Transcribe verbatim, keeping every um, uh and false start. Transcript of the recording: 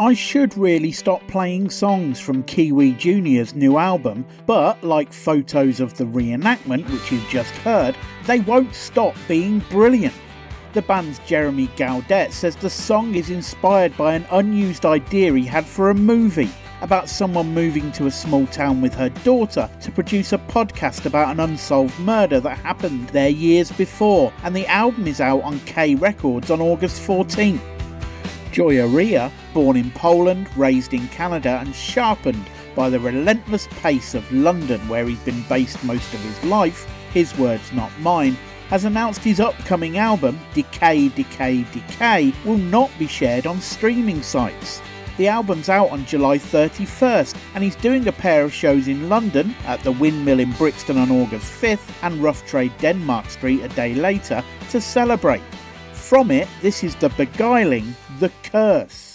I should really stop playing songs from Kiwi Junior's new album, but like Photos of the Reenactment, which you've just heard, they won't stop being brilliant. The band's Jeremy Gaudet says the song is inspired by an unused idea he had for a movie, about someone moving to a small town with her daughter to produce a podcast about an unsolved murder that happened there years before, and the album is out on K Records on August fourteenth. Joya Ria, born in Poland, raised in Canada and sharpened by the relentless pace of London where he's been based most of his life, his words not mine, has announced his upcoming album, Decay, Decay, Decay, will not be shared on streaming sites. The album's out on July thirty-first and he's doing a pair of shows in London at the Windmill in Brixton on August fifth and Rough Trade Denmark Street a day later to celebrate. From it, this is The Beguiling, The Curse.